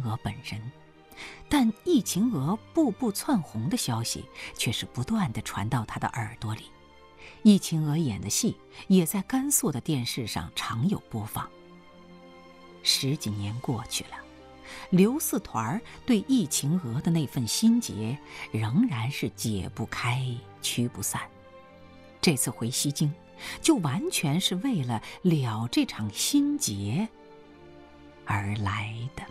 娥本人，但易秦娥步步窜红的消息却是不断地传到他的耳朵里。易秦娥演的戏也在甘肃的电视上常有播放。10几年过去了，刘四团对易秦娥的那份心结仍然是解不开驱不散。这次回西京就完全是为了了这场心结而来的。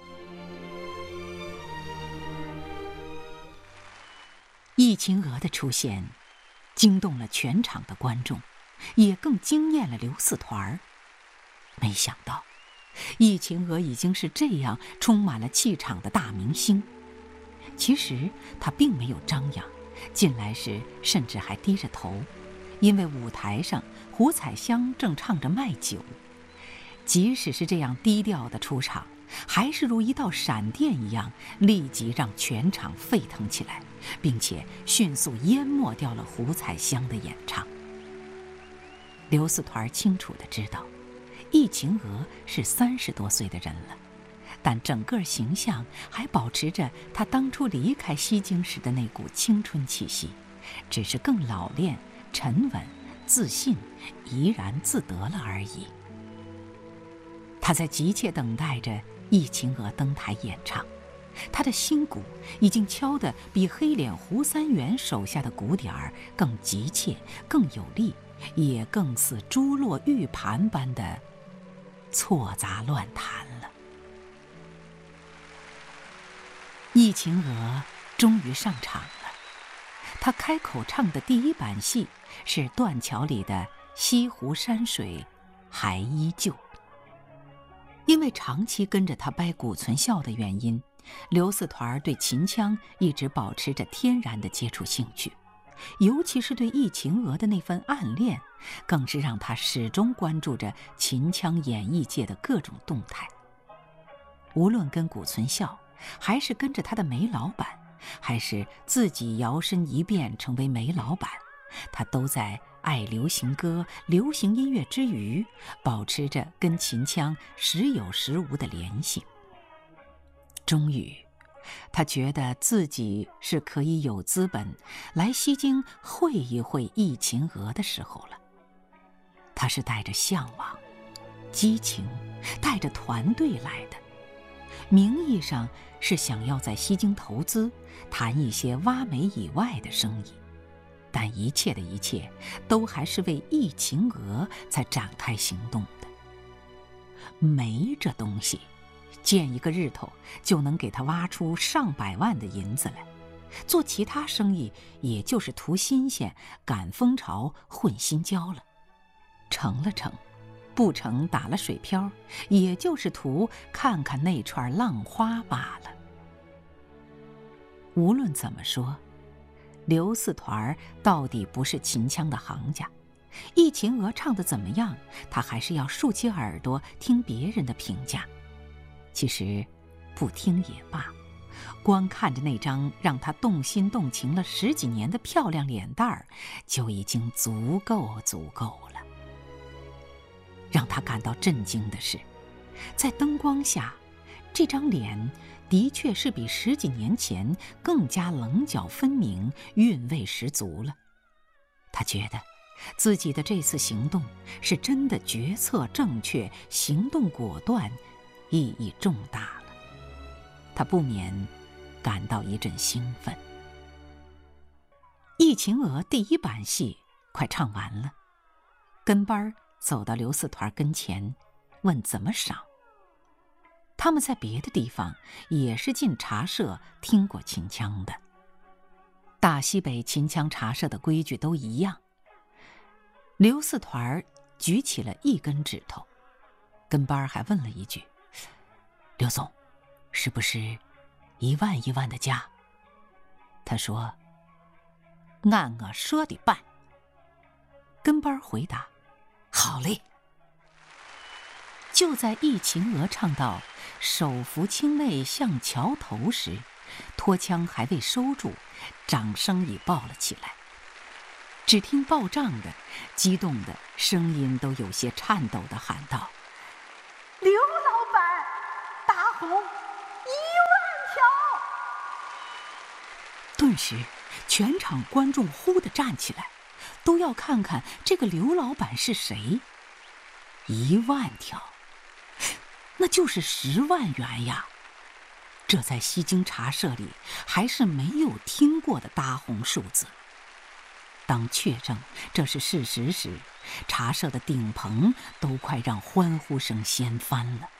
易秦娥的出现惊动了全场的观众，也更惊艳了刘四团。没想到易秦娥已经是这样充满了气场的大明星。其实她并没有张扬，进来时甚至还低着头，因为舞台上胡彩香正唱着卖酒。即使是这样低调的出场，还是如一道闪电一样，立即让全场沸腾起来，并且迅速淹没掉了胡彩香的演唱。刘四团清楚地知道，易秦娥是30多岁的人了，但整个形象还保持着她当初离开西京时的那股青春气息，只是更老练、沉稳、自信、怡然自得了而已。他在急切等待着易秦娥登台演唱，他的心鼓已经敲得比黑脸胡三元手下的鼓点儿更急切、更有力，也更似珠落玉盘般的错杂乱弹了。易秦娥终于上场了，她开口唱的第一版戏是断桥里的西湖山水还依旧。因为长期跟着他掰骨存笑的原因，刘四团对秦腔一直保持着天然的接触兴趣，尤其是对易秦娥的那份暗恋，更是让他始终关注着秦腔演艺界的各种动态。无论跟骨存笑，还是跟着他的煤老板，还是自己摇身一变成为煤老板，他都在爱流行歌、流行音乐之余，保持着跟秦腔时有时无的联系。终于，他觉得自己是可以有资本来西京会一会易秦娥的时候了。他是带着向往、激情，带着团队来的，名义上是想要在西京投资，谈一些挖煤以外的生意。但一切的一切都还是为易秦娥才展开行动的。煤这东西，见一个日头就能给他挖出上百万的银子来，做其他生意也就是图新鲜、赶风潮、混新交了。成了成，不成打了水漂，也就是图看看那串浪花罢了。无论怎么说，刘四团到底不是秦腔的行家，易秦娥唱得怎么样，他还是要竖起耳朵听别人的评价。其实不听也罢，光看着那张让他动心动情了10几年的漂亮脸蛋儿，就已经足够了。让他感到震惊的是，在灯光下，这张脸的确是比10几年前更加棱角分明、韵味十足了。他觉得自己的这次行动是真的决策正确，行动果断，意义重大了。他不免感到一阵兴奋。易秦娥第一版戏快唱完了，跟班走到刘四团跟前，问怎么赏。他们在别的地方也是进茶社听过秦腔的，大西北秦腔茶社的规矩都一样。刘四团举起了1根指头，跟班还问了一句：“刘总，是不是1万1万的加？”他说：“按我说的办。”跟班回答：“好嘞。”就在易秦娥唱到手扶青妹向桥头时，拖腔还未收住，掌声已爆了起来。只听报账的激动的声音都有些颤抖地喊道：“刘老板，大红1万！” 时，全场观众忽地站起来，都要看看这个刘老板是谁。1万条，那就是10万元呀！这在西京茶社里还是没有听过的大红数字。当确证这是事实时，茶社的顶棚都快让欢呼声掀翻了。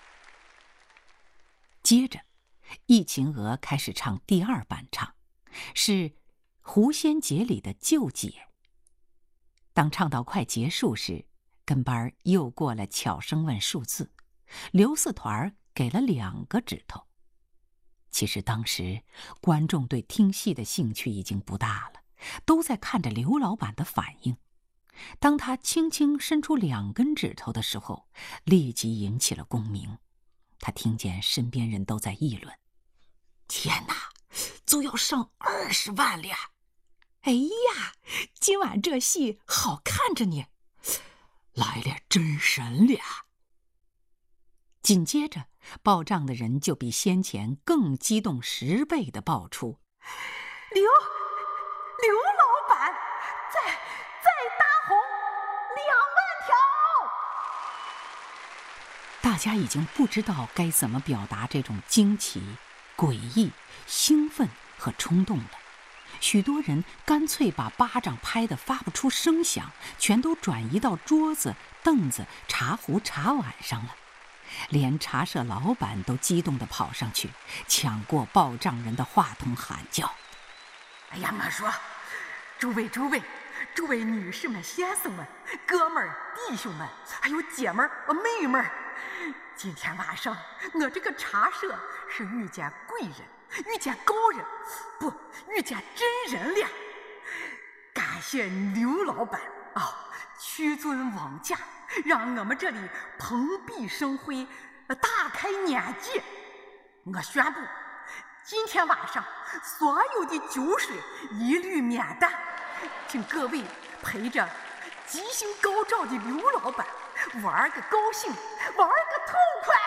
接着，易秦娥开始唱第2伴唱，是《狐仙节》里的舅姐。当唱到快结束时，跟班又过来悄声问数字，刘四团给了2个指头。其实当时观众对听戏的兴趣已经不大了，都在看着刘老板的反应。当他轻轻伸出2根指头的时候，立即引起了共鸣。他听见身边人都在议论：天哪，就要上20万了！哎呀，今晚这戏好看着呢，来了真神了！紧接着，报账的人就比先前更激动10倍地报出：刘老板再搭红2万条！大家已经不知道该怎么表达这种惊奇、诡异、兴奋和冲动了。许多人干脆把巴掌拍得发不出声响，全都转移到桌子、凳子、茶壶、茶碗上了。连茶社老板都激动地跑上去，抢过报账人的话筒喊叫： 哎呀妈说，诸位女士们、先生们、哥们儿、弟兄们，还有姐们儿、妹们儿，今天晚上我这个茶社是遇见贵人，遇见高人，不，遇见真人了。感谢刘老板屈尊往驾，让我们这里蓬荜生辉，大开眼界。我宣布，今天晚上所有的酒水一律免单，请各位陪着吉星高照的刘老板玩个高兴，玩个痛快。